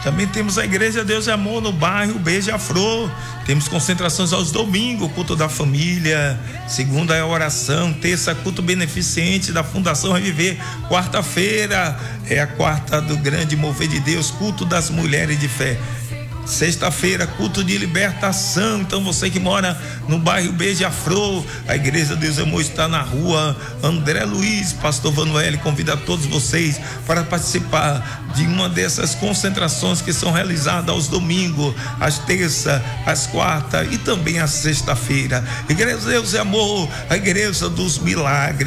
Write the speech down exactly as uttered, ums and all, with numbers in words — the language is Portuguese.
Também temos a Igreja Deus e Amor no bairro Beija-Flor. Temos concentrações aos domingos, culto da família. Segunda é a oração. Terça, culto beneficente da Fundação Reviver. Quarta-feira é a quarta do grande mover de Deus, culto das mulheres de fé. Sexta-feira, culto de libertação. Então você que mora no bairro Beija-Flor, a Igreja Deus e Amor está na rua André Luiz. Pastor Vanuel convida todos vocês para participar de uma dessas concentrações que são realizadas aos domingos, às terças, às quartas e também às sexta-feira. Igreja Deus e Amor, a Igreja dos Milagres.